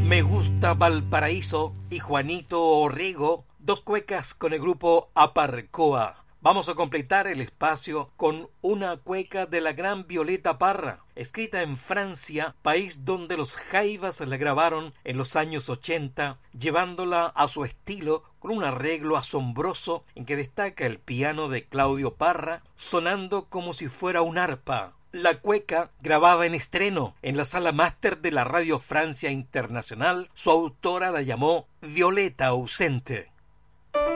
Me gusta Valparaíso y Juanito Orrego, dos cuecas con el grupo Aparcoa. Vamos a completar el espacio con una cueca de la gran Violeta Parra, escrita en Francia, país donde los Jaivas la grabaron en los años 80, llevándola a su estilo con un arreglo asombroso en que destaca el piano de Claudio Parra, sonando como si fuera un arpa. La cueca, grabada en estreno en la sala máster de la Radio Francia Internacional, su autora la llamó Violeta Ausente.